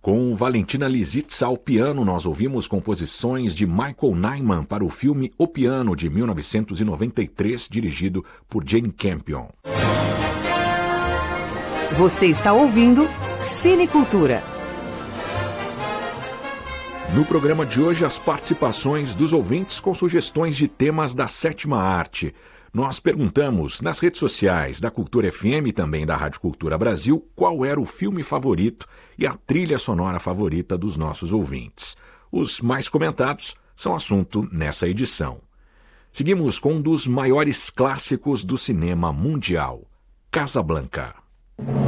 Com Valentina Lisitsa ao piano, nós ouvimos composições de Michael Nyman para o filme O Piano, de 1993, dirigido por Jane Campion. Você está ouvindo Cinecultura. No programa de hoje, as participações dos ouvintes com sugestões de temas da sétima arte. Nós perguntamos nas redes sociais da Cultura FM e também da Rádio Cultura Brasil qual era o filme favorito e a trilha sonora favorita dos nossos ouvintes. Os mais comentados são assunto nessa edição. Seguimos com um dos maiores clássicos do cinema mundial, Casablanca.